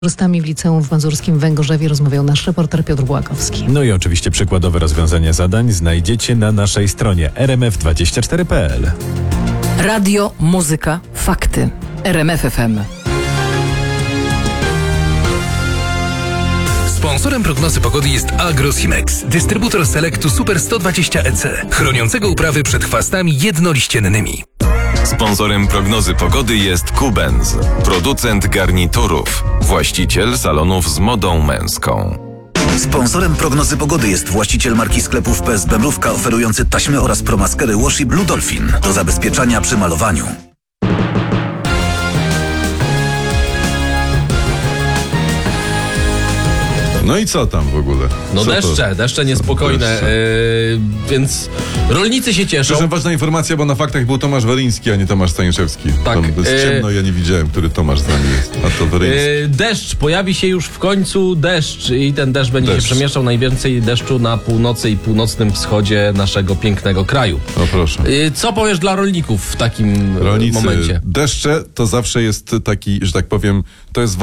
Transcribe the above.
W liceum w Mazurskim Węgorzewie rozmawiał nasz reporter Piotr Błakowski. No i oczywiście przykładowe rozwiązania zadań znajdziecie na naszej stronie rmf24.pl. Radio, muzyka, fakty. RMF FM. Sponsorem prognozy pogody jest Agrosimex, dystrybutor Selectu Super 120 EC, chroniącego uprawy przed chwastami jednoliściennymi. Sponsorem prognozy pogody jest Kubenz, producent garniturów, właściciel salonów z modą męską. Sponsorem prognozy pogody jest właściciel marki sklepów PSB Mrówka, oferujący taśmy oraz promaskery Washi Blue Dolphin do zabezpieczania przy malowaniu. No i co tam w ogóle? No Co deszcze niespokojne, deszcze? Więc rolnicy się cieszą. Przepraszam, ważna informacja, bo na faktach był Tomasz Weryński, a nie Tomasz Staniszewski. Tak. Tam jest ciemno, ja nie widziałem, który Tomasz z nami jest, a to Weryński. Deszcz, pojawi się już w końcu deszcz i ten deszcz będzie się przemieszczał, najwięcej deszczu na północy i północnym wschodzie naszego pięknego kraju. O proszę. Co powiesz dla rolników w takim Rolnicy, momencie? deszcze to zawsze jest taki, że tak powiem, to jest